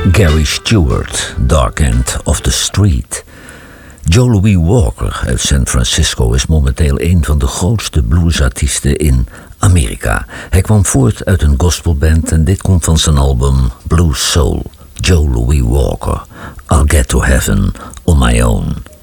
Gary Stewart, Dark End of the Street. Joe Louis Walker uit San Francisco is momenteel een van de grootste bluesartiesten in Amerika. Hij kwam voort uit een gospelband en dit komt van zijn album Blues Soul. Joe Louis Walker, I'll Get to Heaven on My Own.